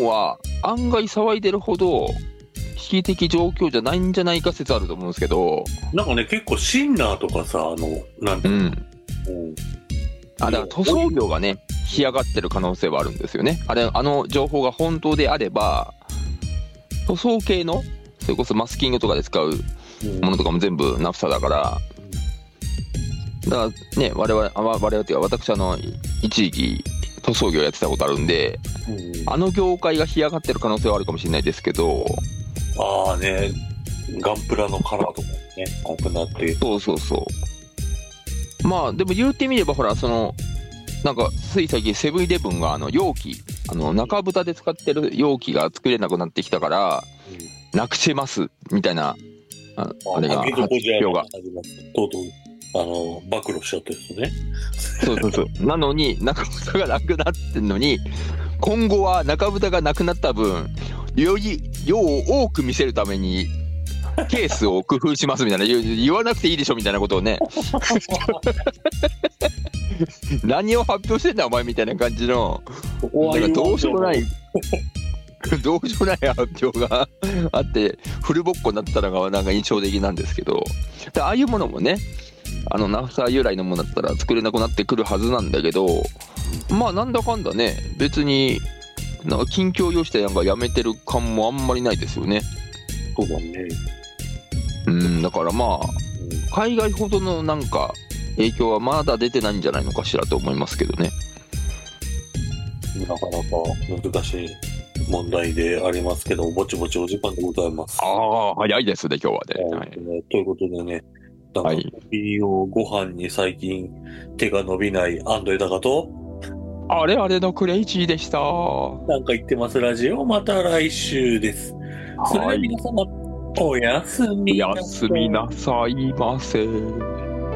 は案外騒いでるほど危機的状況じゃないんじゃないか説あると思うんですけど、 なんかね、結構シンナーとかさ、なんていうの、 だから塗装業がね干上がってる可能性はあるんですよね。あの情報が本当であれば、塗装系のそれこそマスキングとかで使うものとかも全部ナフサだから、だからね、我々っていうか私一時期塗装業やってたことあるんで、あの業界が干上がってる可能性はあるかもしれないですけど。 ああね、ガンプラのカラーとかね、なくなって。 まあでも言ってみればほら、なんかつい最近セブンイレブンが容器、中蓋で使ってる容器が作れなくなってきたから、なくしますみたいなあれが発表がとうとう暴露しちゃったですね。 そうなのに中蓋がなくなってんのに、今後は中蓋がなくなった分より量を多く見せるためにケースを工夫しますみたいな、言わなくていいでしょみたいなことをね何を発表してんだお前みたいな感じの、なんかどうしようもない発表があってフルボッコになったのがなんか印象的なんですけど、ああいうものもね、ナフサ由来のものだったら作れなくなってくるはずなんだけど、まあなんだかんだね、別になんか近況要してなんかやめてる感もあんまりないですよね。 そうだね。 だからまあ海外ほどのなんか影響はまだ出てないんじゃないのかしらと思いますけどね。 なかなか難しい問題でありますけど、ぼちぼちお時間でございます。 早いですね今日はね。 ということでね、なんかコピーをご飯に最近手が伸びない安藤豊と、 あれのクレイジーでした。 なんか言ってますラジオ、また来週です。それでは皆様、おやすみなさい。 おやすみなさいませ。